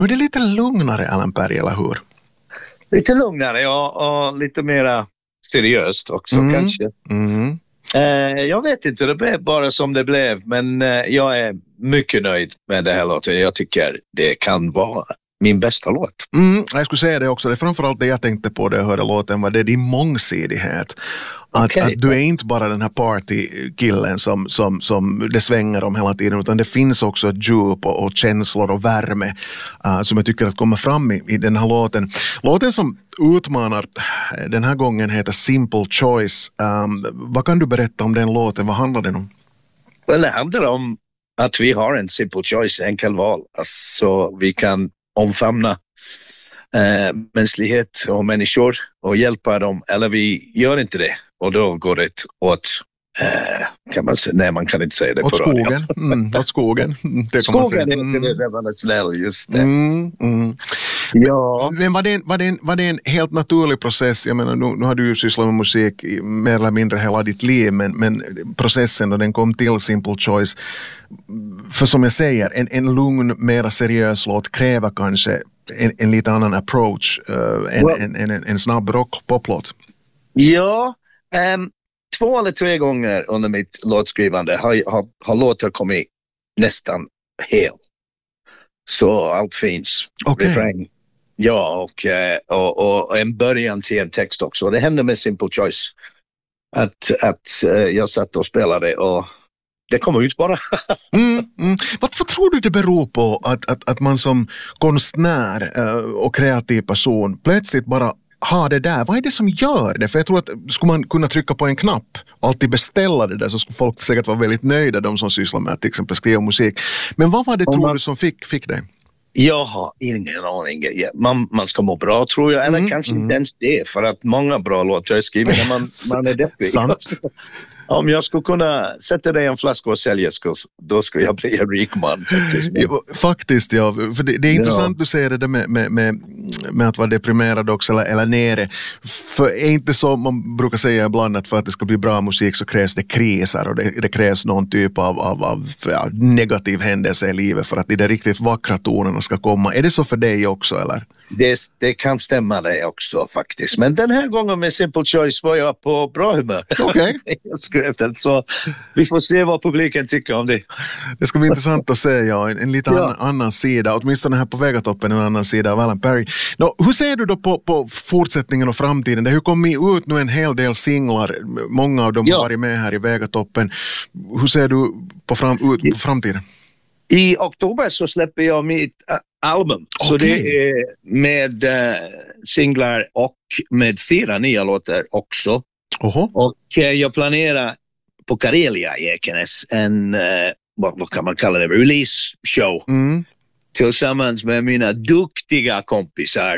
Men det är lite lugnare, Alan Perry, eller hur? Lite lugnare, och lite mer seriöst också kanske. Mm. Jag vet inte, det blev bara som det blev, men jag är mycket nöjd med det här låten. Jag tycker det kan vara min bästa låt. Jag skulle säga det också. Det är framförallt det jag tänkte på när jag hörde låten, var det din mångsidighet. Att du är inte bara den här partykillen som det svänger om hela tiden, utan det finns också ett djup och känslor och värme som jag tycker att kommer fram i den här låten. Låten som utmanar den här gången heter Simple Choice. Vad kan du berätta om den låten? Vad handlar den om? Det handlar om att vi har en simple choice, enkel val. Alltså vi kan omfamna mänsklighet och människor och hjälpa dem, eller vi gör inte det, och då går det åt kan man säga, nej, man kan inte säga det åt på skogen. Åt skogen. Det kan man säga. Det var ett väl, just det. Ja. Men var det en helt naturlig process? Jag menar, nu har du ju sysslat med musik mer eller mindre hela ditt liv, men processen då den kom till Simple Choice, för som jag säger, en lugn, mera seriös låt kräver kanske en lite annan approach än en snabb rock-poplåt. Ja, 2 eller 3 gånger under mitt låtskrivande har låtar kommit nästan helt. Så allt finns. Okay. Refräng. Ja, och en början till en text också. Det hände med Simple Choice. Att jag satt och spelade och det kommer ut bara. Vad tror du det beror på att man som konstnär och kreativ person plötsligt bara har det där? Vad är det som gör det? För jag tror att skulle man kunna trycka på en knapp och alltid beställa det där, så skulle folk säkert vara väldigt nöjda, de som sysslar med att till exempel skriva musik. Men vad var det tror du som fick dig? Jag har ingen aning. Man ska må bra, tror jag. Eller kanske inte ens det, för att många bra låtar är skrivna när man är deppig. Sant. Om jag skulle kunna sätta dig en flaska och sälja, då skulle jag bli en rik man. Faktiskt, ja. För det är intressant du säger det där med att vara deprimerad också eller nere. För är inte så, man brukar säga ibland att för att det ska bli bra musik så krävs det kriser och det krävs någon typ av negativ händelse i livet för att de riktigt vackra tonerna ska komma. Är det så för dig också, eller? Det kan stämma det också faktiskt. Men den här gången med Simple Choice var jag på bra humör. Okej. Jag skrev den, så vi får se vad publiken tycker om det. Det ska bli intressant att se, ja. En lite annan sida, åtminstone här på Vegatoppen, en annan sida av Alan Perry. Hur ser du då på fortsättningen och framtiden? Det har ju kommit ut nu en hel del singlar. Många av dem har varit med här i Vegatoppen. Hur ser du på framtiden? I oktober så släpper jag mitt album. Okay. Så det är med singlar och med 4 nya låtar också. Och jag planerar på Karelia i Ekenäs en, vad kan man kalla det, release show. Tillsammans med mina duktiga kompisar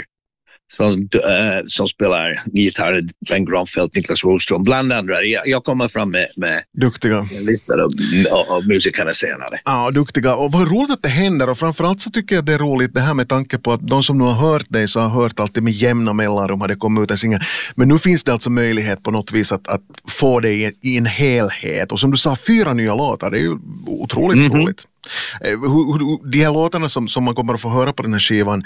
som spelar gitarr, Ben Granfeldt, Niklas Rådström, bland andra. Jag kommer fram med duktiga listor av musikerna senare. Ja, duktiga. Och vad roligt att det händer, och framförallt så tycker jag det är roligt det här med tanke på att de som nu har hört dig så har hört alltid med jämna mellanrum har det kommit ut en singel. Men nu finns det alltså möjlighet på något vis att få dig i en helhet. Och som du sa, 4 nya låtar, det är ju otroligt roligt. De här låtarna som man kommer att få höra på den här skivan,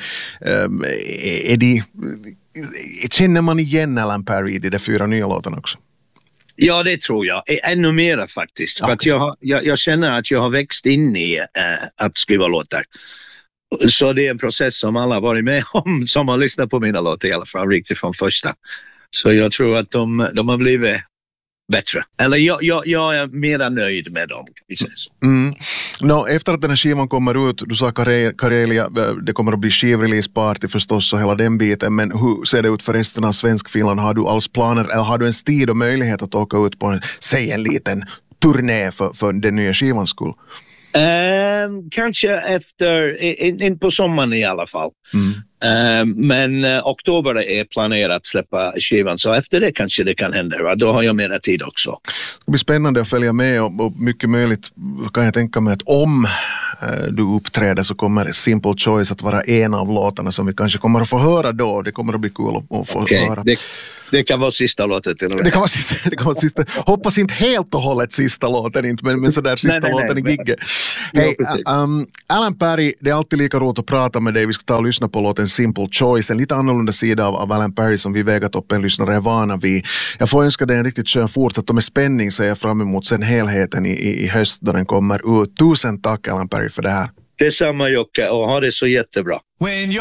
känner man igen Alan Perry i de 4 nya låtarna också? Ja, det tror jag. Ännu mer faktiskt. Okay. För att jag känner att jag har växt in i att skriva låtar. Så det är en process som alla har varit med om, som har lyssnat på mina låtar i alla fall, riktigt från första. Så jag tror att de har blivit bättre. Eller jag är mer nöjd med dem. Efter att den här skivan kommer ut, du sa Karelia, det kommer att bli skivreleaseparty förstås och hela den biten, men hur ser det ut för resten av Svenskfinland? Har du alls planer, eller har du ens tid och möjlighet att åka ut på en liten turné för den nya skivans skull? Kanske efter, in på sommaren i alla fall. Men oktober är planerat att släppa skivan, så efter det kanske det kan hända. Va? Då har jag mer tid också. Det ska bli spännande att följa med och mycket möjligt kan jag tänka mig att om du uppträder så kommer Simple Choice att vara en av låtarna som vi kanske kommer att få höra då. Det kommer att bli kul att få höra. Det kan vara sista låten till och med. Det kan vara sista. Hoppas inte helt och hållet sista låten, inte, men sådär sista låten i gigget. Hej, Alan Perry, det är alltid lika roligt att prata med dig. Vi ska ta och lyssna på låten Simple Choice, en lite annorlunda sida av Alan Perry som vi vägat upp en lyssnare är vana vid. Jag får önska dig en riktigt skön fortsatt och med spänning ser jag fram emot sen helheten i höst då den kommer ut. Tusen tack Alan Perry för det här. Detsamma Jocke, och ha det så jättebra.